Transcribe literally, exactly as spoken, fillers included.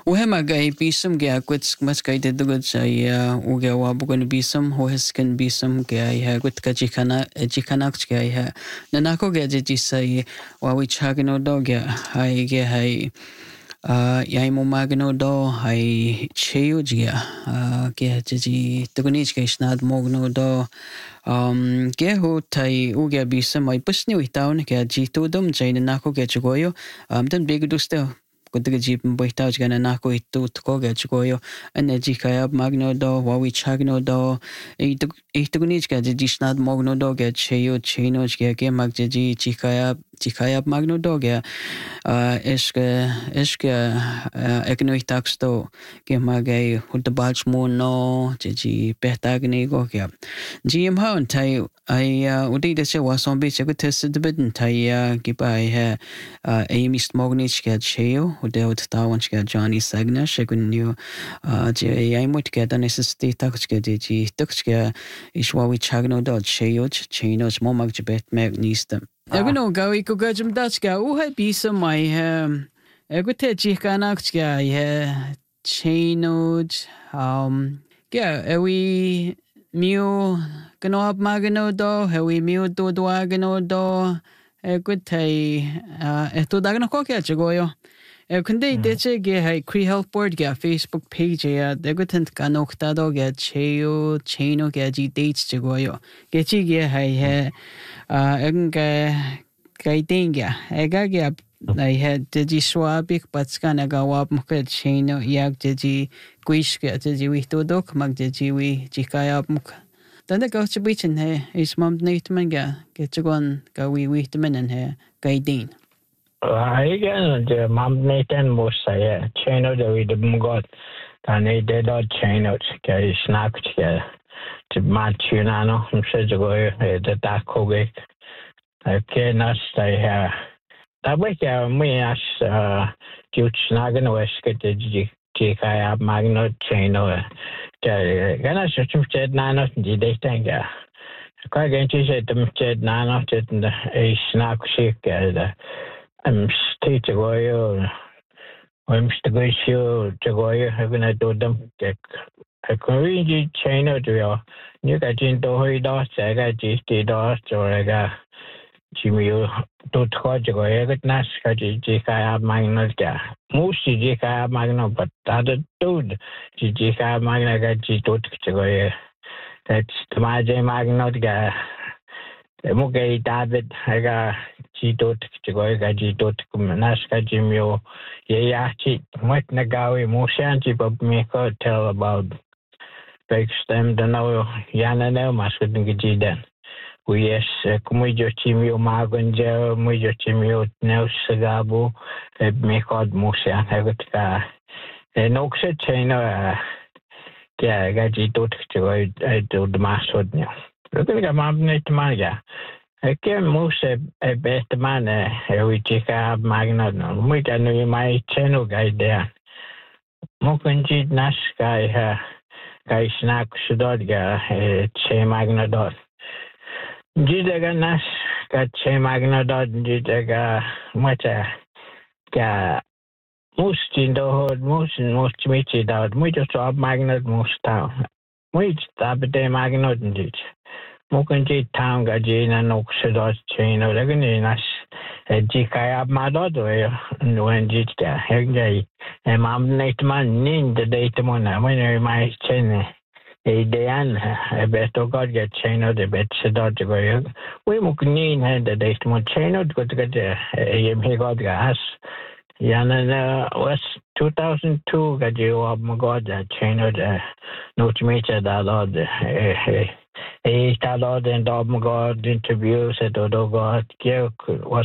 وهم جاي بيسم جا كوت مس كاي تدقد سايا وجا وابوغن بيسم هو هسكن بيسم جاي ها كوت كاجي كانا جي كاناكس جاي ها نناكو جا جي ساي واوي تشاغنو دو جا هاي جا هاي آه ياي مو ماغنو دو هاي تشيو جا آه جا جي تغنيش جا شناد موغنو دو um ge ho tai u ge bi samai pusni wi taun ge ji to dum jain na ko ge chugoyo um dan big du ste ko de ji bo ta ga na ko itu ko ge chugoyo an ji ka ya magno do wa wi chagno do e to e to ni ga ji snad mogno do ge cheyo chino ge ge mag ji ji ka ya ji ka ya magno do ge uh es ge es ge ek no tax to ge mag ge hut balch mo no ji ji petagni go ge ji em ha tai ai udi de se wa som bi se ko test de bit tai gi bai ha amy smognich ge cheo ude ut ta wan ge johnny sagna she kun new je ai mot ge da necessity tax ge ji tax ge is wa wi chagno do cheo chino mo mag je bet meg nista egno gawi ko gajum das ga u ha bi se mai ha ego te ji kanak ge ha chino um ge ewi miu gnob magno do hewi miu do do agno do e gutai e to dagno ko ke chigoyo e kunde de che ge hai Cree Health Board ge Facebook page ya de gutent kanokta do ge cheo chino ge ji dates chigoyo ge chi ge hai he en ge kai tinga e ga ge I had the G swabik patskana gawap mukha chino yak ji quish ke ji wi to dok mag ji wi ji kaya mukha tanda ka chbichin he is mom nait manga ke chugon ka wi wi tmen he kaidin I again the mom naitan mosa chino the wi the got tane de dot chino ke snack ke to match you nano mse go the ta koge ke nas ta ta ba ke me as ju snagen weske de ji ji kaya magno chino ke gana shchum ched nano ji de tanga ka gen chi se tum ched nano ched e snack shik ke am state go yo I'm still sure to go here having a do them get a Korean china to you. You got into her dots, I got G T dots or I got Jimmy to Scotch go ahead at Nasca G K Magna. Most G K Magna, but other dude G K Magna got G to go here. That's the Maja Magna guy. Mugai David, I got G to go, got G to Nasca Jimmy. Yeah, chi what nagawi mo shanti but me ko tell about like stem the no yana no mas with ngi den we yes kumu jo chimio magonja mu jo chimio no sagabu me ko mo shan hagot ka no kse china ya gaji tot to I do the mas od nya look at my net manager I can't move a best man. We check up Magna. We can know my channel guy there. Mokunji Naskai, Guy Snack Sudodga, Che Magna dot. Jidaga Nas got Che Magna dot, Jidaga Mata. Most in the hood, most and most meaty dot. We just drop Magna most town. We stop a day Magna indeed. Mokunji town gajina no kshidot chino legninas jikaya madodo when jitka hegay e mam naitman nin the datemona when my chene e dean e beto god get chino the bet shidot go we muknin had the datemon chino go to get e he god gas yana was two thousand two gajo of god chino the no chmecha da lord e E talod and dog god interviews at Odo God was